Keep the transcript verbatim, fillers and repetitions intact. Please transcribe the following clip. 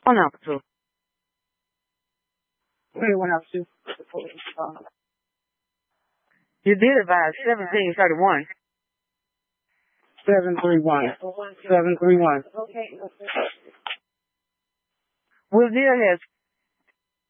One out two. Wait, one out two. You did it by seventeen thirty-one. Seven three one. Seven three one. Will Deal has